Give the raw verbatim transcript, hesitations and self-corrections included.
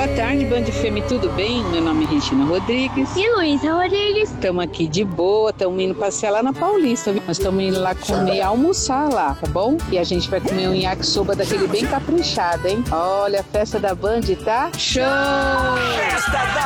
Boa tarde, Band Fêmea, tudo bem? Meu nome é Regina Rodrigues. E Luísa Rodrigues. Estamos aqui de boa, estamos indo passear lá na Paulista. Viu? Nós estamos indo lá comer, almoçar lá, tá bom? E a gente vai comer um yakisoba daquele bem caprichado, hein? Olha, a festa da Band tá show! Festa da